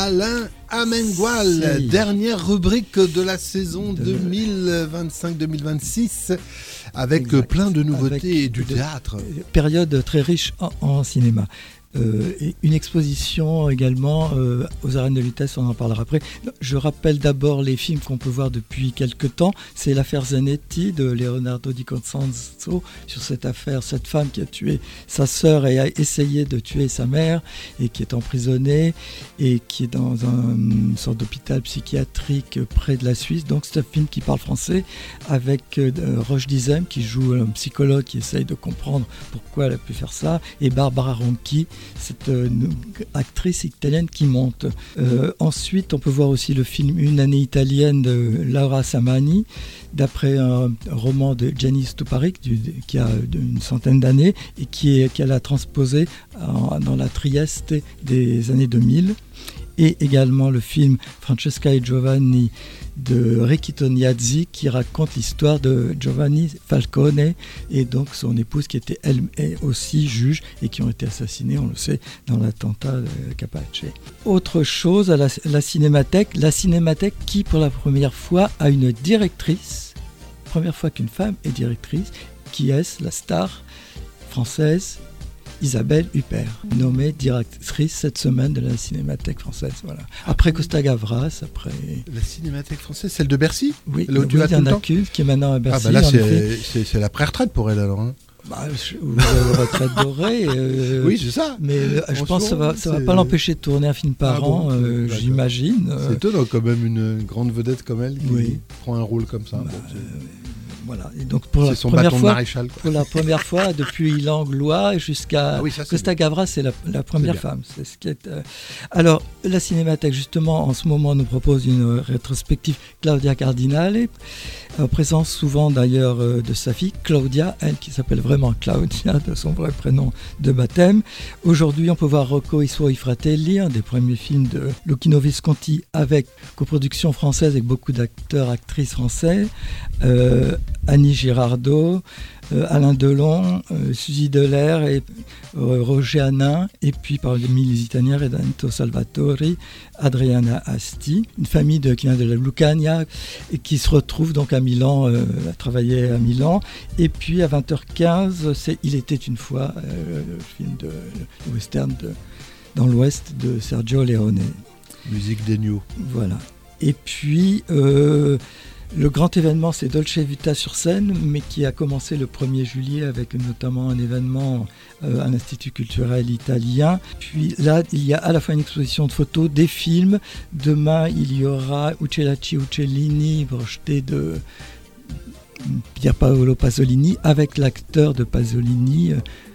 Alain Amengual, dernière rubrique de la saison 2025-2026 avec plein de nouveautés et du théâtre. Période très riche en cinéma. Et une exposition également aux arènes de Lutèce, on en parlera après. Je rappelle d'abord les films qu'on peut voir depuis quelques temps. C'est l'affaire Zanetti de Leonardo Di Constanzo sur cette affaire, cette femme qui a tué sa sœur et a essayé de tuer sa mère et qui est emprisonnée et qui est dans une sorte d'hôpital psychiatrique près de la Suisse. Donc c'est un film qui parle français avec Roche Dizem qui joue un psychologue qui essaye de comprendre pourquoi elle a pu faire ça, et Barbara Ronchi, cette actrice italienne qui monte. Ensuite, on peut voir aussi le film Une année italienne de Laura Samani, d'après un roman de Gianni Stuparic qui a une centaine d'années et qu'elle a transposé dans la Trieste des années 2000. Et également le film Francesca et Giovanni de Ricky Tognazzi qui raconte l'histoire de Giovanni Falcone et donc son épouse qui était elle aussi juge et qui ont été assassinés, on le sait, dans l'attentat de Capace. Autre chose, à la Cinémathèque qui pour la première fois a une directrice, première fois qu'une femme est directrice, qui est la star française Isabelle Huppert, nommée directrice cette semaine de la Cinémathèque française. Voilà. Après Costa Gavras, après... La Cinémathèque française, celle de Bercy ? Oui, il y en a qu'une qui est maintenant à Bercy. Là, c'est la pré-retraite pour elle alors. Retraite dorée. Oui, c'est ça. Mais je pense que ça va pas l'empêcher de tourner un film par an, j'imagine. C'est étonnant quand même une grande vedette comme elle qui prend un rôle comme ça. Voilà. Et donc pour la première fois depuis Langlois jusqu'à Costa Gavras, c'est la première femme. C'est ce qui est. Alors la Cinémathèque justement en ce moment nous propose une rétrospective Claudia Cardinale, présence souvent d'ailleurs de sa fille Claudia, elle qui s'appelle vraiment Claudia de son vrai prénom de baptême. Aujourd'hui on peut voir Rocco I Suoi Fratelli, un des premiers films de Luchino Visconti avec coproduction française avec beaucoup d'acteurs, actrices français. Annie Girardot, Alain Delon, Suzy Delair et Roger Hanin, et puis parmi les Italiens, Renato Salvatori, Adriana Asti, une famille qui vient de la Lucania et qui se retrouve donc à Milan, à travailler à Milan. Et puis à 20h15, c'est Il était une fois, le film de western dans l'Ouest de Sergio Leone. Musique d'Ennio. Voilà. Et puis... le grand événement, c'est Dolce Vita sur scène, mais qui a commencé le 1er juillet avec notamment un événement à l'Institut culturel italien. Puis là, il y a à la fois une exposition de photos, des films. Demain, il y aura Uccelacci Uccellini, projeté de Pier Paolo Pasolini, avec l'acteur de Pasolini,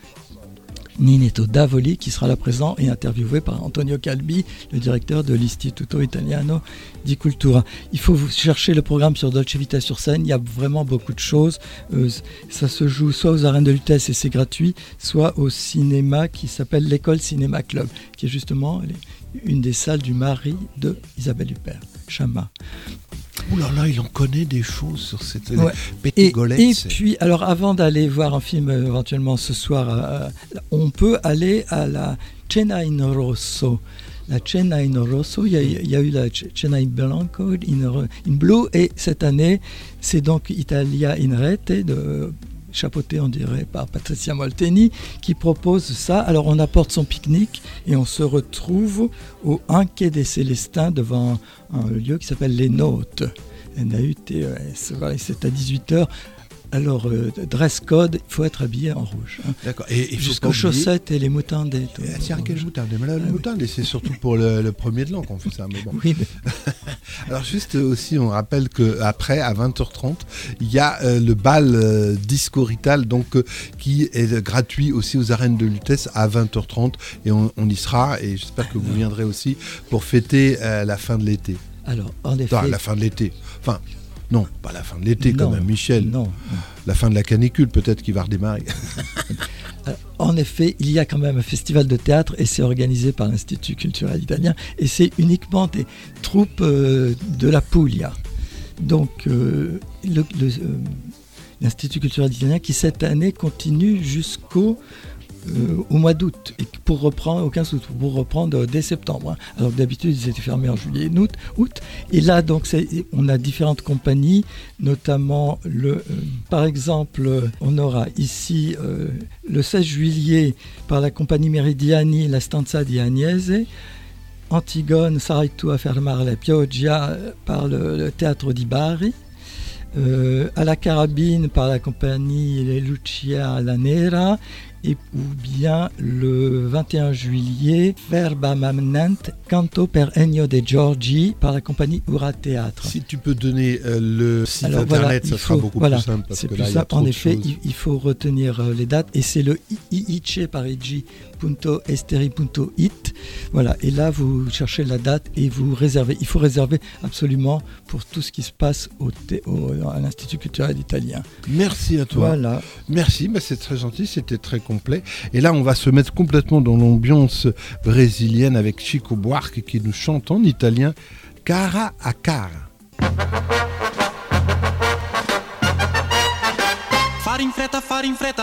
Ninetto Davoli, qui sera là présent et interviewé par Antonio Calbi, le directeur de l'Istituto Italiano di Cultura. Il faut chercher le programme sur Dolce Vita sur scène, il y a vraiment beaucoup de choses. Ça se joue soit aux arènes de Lutèce et c'est gratuit, soit au cinéma qui s'appelle l'École Cinéma Club, qui est justement une des salles du mari de Isabelle Huppert, Chama. Ouh là là, il en connaît des choses sur cette Pettigolezze. Et puis, alors avant d'aller voir un film éventuellement ce soir, on peut aller à la Cena in Rosso. La Cena in Rosso, il y a eu la Cena in Bianco, in Blue, et cette année, c'est donc Italia in Rete, chapeauté on dirait par Patricia Molteni, qui propose ça. Alors on apporte son pique-nique et on se retrouve au 1 quai des Célestins devant un lieu qui s'appelle Les Nautes, NAUTES. Voilà, c'est à 18h. Alors, dress code, il faut être habillé en rouge. D'accord. Et jusqu'aux chaussettes et les moutardes. Tiens, quelle moutarde ? Les moutardes, c'est surtout pour le premier de l'an qu'on fait ça. Mais bon. Oui, Alors, juste aussi, on rappelle qu'après, à 20h30, il y a le bal Disco Rital, donc, qui est gratuit aussi aux arènes de Lutèce à 20h30. Et on y sera. Et j'espère que vous viendrez aussi pour fêter la fin de l'été. Alors, en effet. La fin de l'été. Enfin. Non, pas la fin de l'été quand même, Michel. Non. La fin de la canicule, peut-être, qui va redémarrer. En effet, il y a quand même un festival de théâtre et c'est organisé par l'Institut culturel italien et c'est uniquement des troupes de la Puglia. Donc, l'Institut culturel italien qui, cette année, continue jusqu'au au mois d'août, et pour reprendre au 15 août, pour reprendre dès septembre. Alors que d'habitude, ils étaient fermés en juillet et août. Et là, donc, on a différentes compagnies, notamment, par exemple, on aura ici le 16 juillet par la compagnie Meridiani, la Stanza di Agnese, Antigone, Sarai tu a fermare la pioggia par le Teatro di Bari, à la Carabine par la compagnie Lucia la Nera, ou bien le 21 juillet, Verba Mamnant, Canto per Ennio de Giorgi par la compagnie Ura Théâtre. Si tu peux donner le site internet, ça sera beaucoup plus simple. Parce que là, il y a trop en de effet, choses. il faut retenir les dates, et c'est le iiceparigi.esteri.it. Voilà, et là vous cherchez la date et vous réservez. Il faut réserver absolument pour tout ce qui se passe à l'Institut culturel italien. Merci à toi. Voilà. Merci, c'est très gentil, c'était très complet. Et là, on va se mettre complètement dans l'ambiance brésilienne avec Chico Buarque qui nous chante en italien Cara a cara. Fare in fretta,